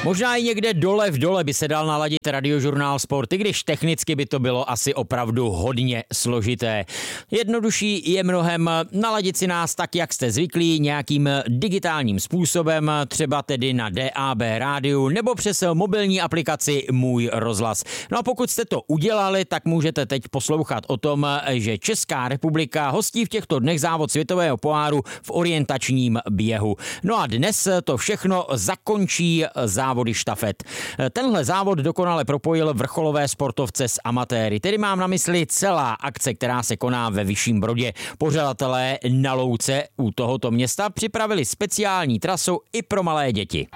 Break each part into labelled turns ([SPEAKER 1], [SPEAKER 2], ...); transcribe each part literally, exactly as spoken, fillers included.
[SPEAKER 1] Možná i někde dole v dole by se dal naladit Radiožurnál Sport, i když technicky by to bylo asi opravdu hodně složité. Jednodušší je mnohem naladit si nás tak, jak jste zvyklí, nějakým digitálním způsobem, třeba tedy na D A B rádiu nebo přes mobilní aplikaci Můj rozhlas. No a pokud jste to udělali, tak můžete teď poslouchat o tom, že Česká republika hostí v těchto dnech závod světového poháru v orientačním běhu. No a dnes to všechno zakončí závody štafet. Tenhle závod dokonale propojil vrcholové sportovce s amatéry. Tedy mám na mysli celá akce, která se koná ve Vyšším Brodě. Pořadatelé na louce u tohoto města připravili speciální trasu i pro malé děti.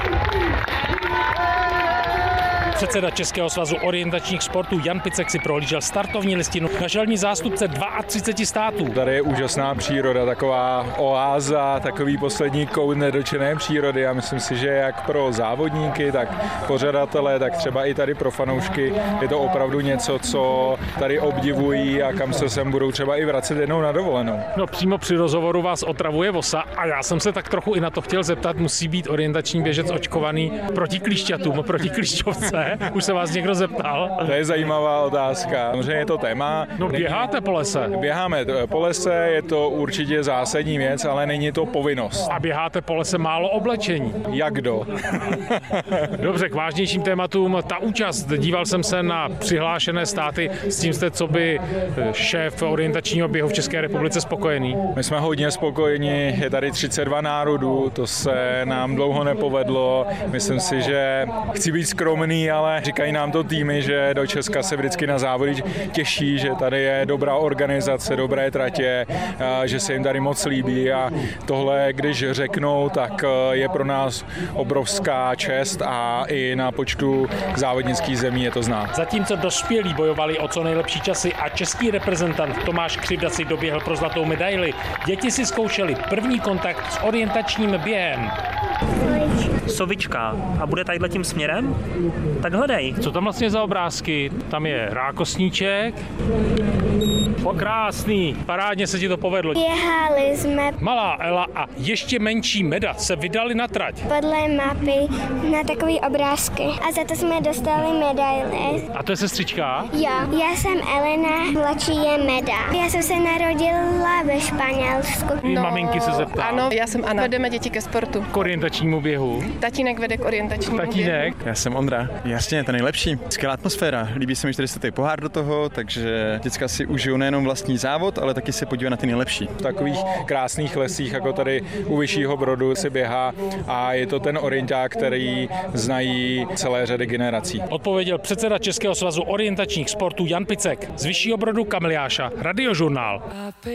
[SPEAKER 2] Předseda Českého svazu orientačních sportů Jan Picek si prohlížel startovní listinu na želní zástupce třicet dva států.
[SPEAKER 3] Tady je úžasná příroda, taková oáza, takový poslední kout nedočené přírody a myslím si, že jak pro závodníky, tak pořadatele, tak třeba i tady pro fanoušky je to opravdu něco, co tady obdivují a kam se sem budou třeba i vracet jednou na dovolenou.
[SPEAKER 2] No přímo při rozhovoru vás otravuje vosa a já jsem se tak trochu i na to chtěl zeptat, musí být orientační běžec očkovaný proti klíšťatům, proti klíšťovce. Už se vás někdo zeptal?
[SPEAKER 3] To je zajímavá otázka. Samozřejmě je to téma.
[SPEAKER 2] No běháte po lese?
[SPEAKER 3] Běháme po lese, je to určitě zásadní věc, ale není to povinnost.
[SPEAKER 2] A běháte po lese málo oblečení?
[SPEAKER 3] Jak kdo?
[SPEAKER 2] Dobře, k vážnějším tématům. Ta účast, díval jsem se na přihlášené státy, s tím jste, co by šéf orientačního běhu v České republice spokojený?
[SPEAKER 3] My jsme hodně spokojeni, je tady třicet dva národů, to se nám dlouho nepovedlo. Myslím si, že chci být skromný, ale říkají nám to týmy, že do Česka se vždycky na závody těší, že tady je dobrá organizace, dobré tratě, že se jim tady moc líbí a tohle, když řeknou, tak je pro nás obrovská čest a i na počtu závodnických zemí je to znát.
[SPEAKER 2] Zatímco dospělí bojovali o co nejlepší časy a český reprezentant Tomáš Křivda si doběhl pro zlatou medaili, děti si zkoušeli první kontakt s orientačním během.
[SPEAKER 4] Sovička. A bude tadyhle tím směrem? Tak hledej.
[SPEAKER 2] Co tam vlastně za obrázky? Tam je rákosníček. O, krásný. Parádně se ti to povedlo.
[SPEAKER 5] Běhali jsme.
[SPEAKER 2] Malá Ela a ještě menší Meda se vydali na trať.
[SPEAKER 5] Podle mapy na takový obrázky. A za to jsme dostali medaile.
[SPEAKER 2] A to je sestřička?
[SPEAKER 5] Jo. Já jsem Elena, mladší je Meda. Já jsem se narodila ve Španělsku.
[SPEAKER 2] No, maminky se zeptá.
[SPEAKER 6] Ano, já jsem Anna. Vedeme děti ke sportu.
[SPEAKER 2] K orientačnímu běhu.
[SPEAKER 6] Tatínek vede k orientačnímu
[SPEAKER 2] Tatínek.
[SPEAKER 6] běhu.
[SPEAKER 7] Já jsem Ondra. Jasně, to nejlepší. Skvělá atmosféra. Líbí se mi, že tady jste pohár do toho, takže děcka si užijou nejenom vlastní závod, ale taky se podívat na ty nejlepší.
[SPEAKER 3] V takových krásných lesích, jako tady u Vyššího Brodu, se běhá a je to ten orienták, který znají celé řady generací.
[SPEAKER 2] Odpověděl předseda Českého svazu orientačních sportů Jan Picek. Z Vyššího Brodu Kamil Jáša, Radiožurnál.